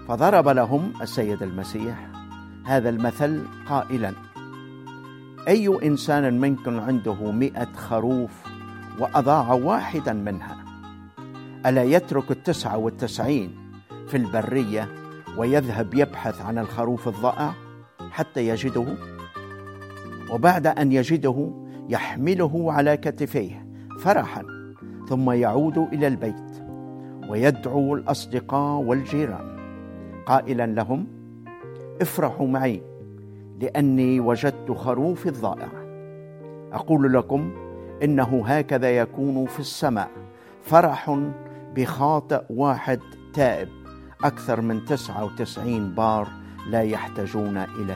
فضرب لهم السيد المسيح هذا المثل قائلا: أي إنسان منكم عنده 100 خروف وأضاع واحدا منها، ألا يترك 99 في البرية ويذهب يبحث عن الخروف الضائع حتى يجده؟ وبعد أن يجده يحمله على كتفيه فرحا، ثم يعود إلى البيت ويدعو الأصدقاء والجيران قائلا لهم: افرحوا معي لأني وجدت خروفي الضائع. أقول لكم إنه هكذا يكون في السماء فرح بخاطئ واحد تائب أكثر من 99 بار لا يحتاجون إلى